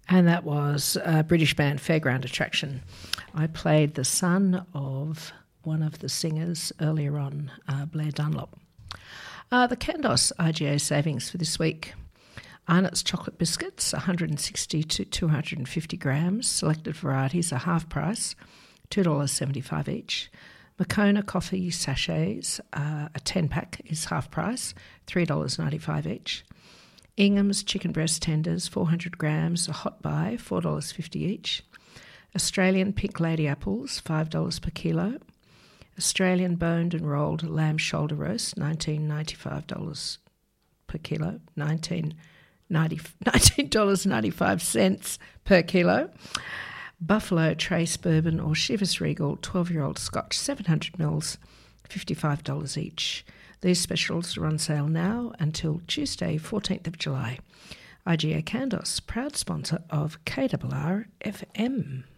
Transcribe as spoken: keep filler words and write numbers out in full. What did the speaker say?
And that was a British band, Fairground Attraction. I played the son of one of the singers earlier on, uh, Blair Dunlop. Uh, the Candos I G A savings for this week. Arnott's chocolate biscuits, one hundred sixty to two hundred fifty grams. Selected varieties are half price, two dollars seventy-five each. Moccona coffee sachets, uh, a ten-pack is half price, three dollars ninety-five each. Ingham's chicken breast tenders, four hundred grams, a hot buy, four dollars fifty each. Australian pink lady apples, five dollars per kilo. Australian boned and rolled lamb shoulder roast, nineteen dollars ninety-five per kilo, nineteen dollars ninety-five per kilo. Buffalo Trace Bourbon or Chivas Regal twelve-year-old Scotch, seven hundred milliliters, fifty-five dollars each. These specials are on sale now until Tuesday, fourteenth of July. I G A Candos, proud sponsor of K R R F M.